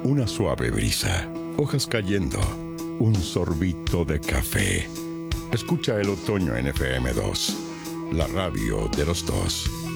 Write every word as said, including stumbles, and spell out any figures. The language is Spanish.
una suave brisa, hojas cayendo, un sorbito de café. Escucha el otoño en F M dos, la radio de los dos.